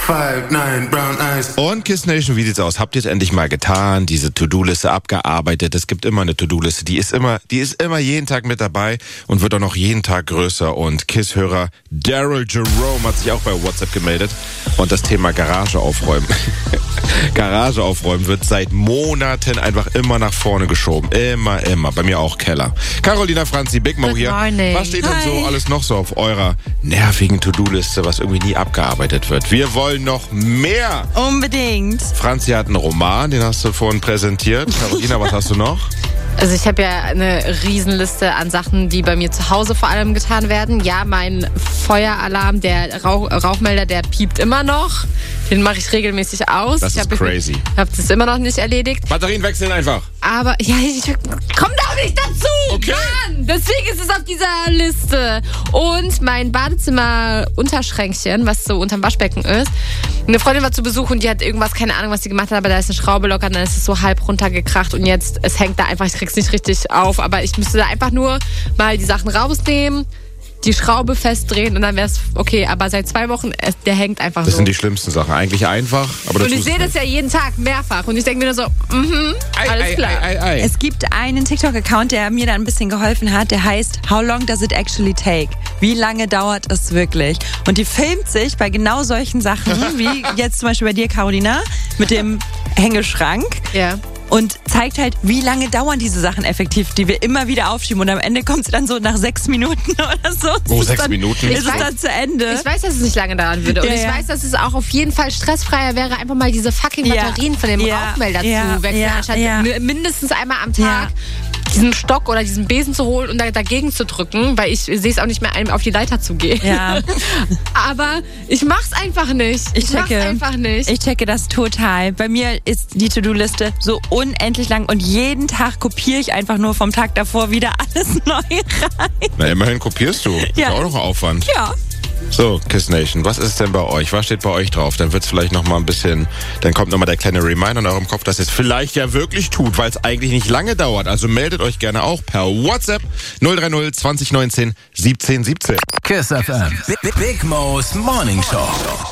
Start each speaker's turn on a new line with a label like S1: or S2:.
S1: 5'9", brown eyes.
S2: Und Kiss Nation, wie sieht's aus? Habt ihr es endlich mal getan? Diese To-Do-Liste abgearbeitet? Es gibt immer eine To-Do-Liste, die ist immer jeden Tag mit dabei und wird auch noch jeden Tag größer. Und Kiss-Hörer Daryl Jerome hat sich auch bei WhatsApp gemeldet und das Thema Garage aufräumen. Garage aufräumen wird seit Monaten einfach immer nach vorne geschoben. Immer. Bei mir auch Keller. Carolina Franzi, Big Mo hier.
S3: Morning.
S2: Was steht denn so alles noch so auf eurer nervigen To-Do-Liste, was irgendwie nie abgearbeitet wird? Wir wollen noch mehr.
S3: Unbedingt.
S2: Franzi hat einen Roman, den hast du vorhin präsentiert. Carolina, was hast du noch?
S4: Also ich habe ja eine Riesenliste an Sachen, die bei mir zu Hause vor allem getan werden. Ja, mein Feueralarm, der Rauchmelder, der piept immer noch. Den mache ich regelmäßig aus.
S2: Das ist crazy.
S4: Ich habe das immer noch nicht erledigt.
S2: Batterien wechseln einfach.
S4: Aber ja, ich komm doch nicht dazu!
S2: Okay.
S4: Mann! Deswegen ist es auf dieser Liste. Und mein Badezimmer-Unterschränkchen, was so unterm Waschbecken ist. Eine Freundin war zu Besuch und die hat irgendwas, keine Ahnung, was sie gemacht hat, aber da ist eine Schraube locker und dann ist es so halb runtergekracht und jetzt, es hängt da einfach, ich krieg's nicht richtig auf, aber ich müsste da einfach nur mal die Sachen rausnehmen, die Schraube festdrehen und dann wäre es okay. Aber seit 2 Wochen, der hängt einfach so.
S2: Das sind die schlimmsten Sachen. Eigentlich einfach, aber
S4: und ich sehe das ja jeden Tag mehrfach und ich denke mir nur so, alles klar.
S3: Es gibt einen TikTok-Account, der mir da ein bisschen geholfen hat, der heißt How long does it actually take? Wie lange dauert es wirklich? Und die filmt sich bei genau solchen Sachen, wie jetzt zum Beispiel bei dir, Carolina, mit dem Hängeschrank.
S4: Ja.
S3: Und zeigt halt, wie lange dauern diese Sachen effektiv, die wir immer wieder aufschieben. Und am Ende kommt sie dann so nach 6 Minuten oder so.
S2: Oh, 6 Minuten?
S3: Ist es dann zu Ende?
S4: Ich weiß, dass es nicht lange dauern würde. Und ich weiß, dass es auch auf jeden Fall stressfreier wäre, einfach mal diese fucking Batterien von dem Rauchmelder zu wechseln, anstatt mindestens einmal am Tag diesen Stock oder diesen Besen zu holen und dagegen zu drücken, weil ich sehe es auch nicht mehr ein, auf die Leiter zu gehen.
S3: Ja.
S4: Aber ich mach's einfach nicht. Ich
S3: checke das total. Bei mir ist die To-Do-Liste so unendlich lang und jeden Tag kopiere ich einfach nur vom Tag davor wieder alles neu rein.
S2: Na, immerhin kopierst du.
S3: Ja.
S2: Ist auch noch Aufwand.
S3: Ja.
S2: So, Kiss Nation, was ist denn bei euch? Was steht bei euch drauf? Dann wird's vielleicht noch mal ein bisschen, dann kommt noch mal der kleine Reminder in eurem Kopf, dass ihr es vielleicht ja wirklich tut, weil es eigentlich nicht lange dauert. Also meldet euch gerne auch per WhatsApp 030 2019 1717.
S5: Kiss FM. Big Mo's Morning Show.